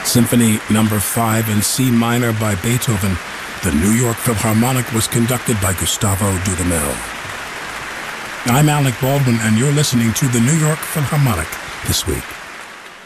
Symphony Number 5 in C minor by Beethoven. The New York Philharmonic was conducted by Gustavo Dudamel. I'm Alec Baldwin, and you're listening to the New York Philharmonic This Week.